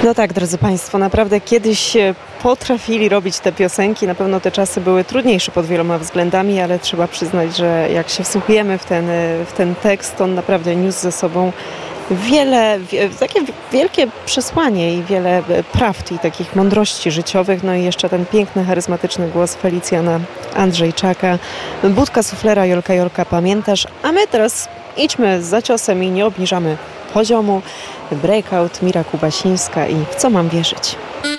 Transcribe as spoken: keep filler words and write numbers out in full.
No tak, drodzy Państwo, naprawdę kiedyś potrafili robić te piosenki. Na pewno te czasy były trudniejsze pod wieloma względami, ale trzeba przyznać, że jak się wsłuchujemy w ten, w ten tekst, on naprawdę niósł ze sobą wiele, wie, takie wielkie przesłanie i wiele prawd i takich mądrości życiowych. No i jeszcze ten piękny, charyzmatyczny głos Felicjana Andrzejczaka. Budka suflera, Jolka, Jolka, pamiętasz? A my teraz idźmy za ciosem i nie obniżamy poziomu. Breakout, Mira Kubasińska i W co mam wierzyć?